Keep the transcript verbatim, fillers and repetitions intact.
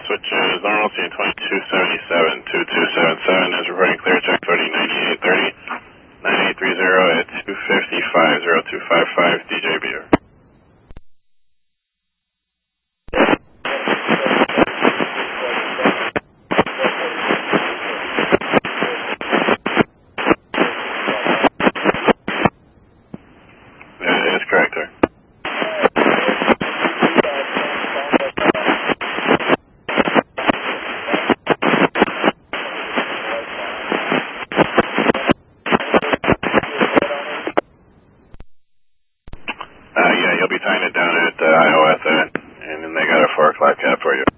switches, normal scene twenty-two seventy-seven, two two seven seven is reporting clear, check thirty ninety-eight thirty, nine eight three zero at two fifty-five, zero two five five, D J Beer. That is correct, sir. Uh, yeah, you'll be tying it down at uh, I O S, uh, and then they got a four o'clock cab for you.